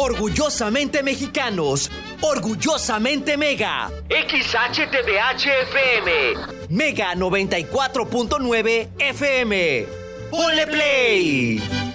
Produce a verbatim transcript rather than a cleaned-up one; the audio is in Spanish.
Orgullosamente mexicanos, orgullosamente Mega. X H T B H F M, Mega noventa y cuatro punto nueve F M. ¡Ponle play!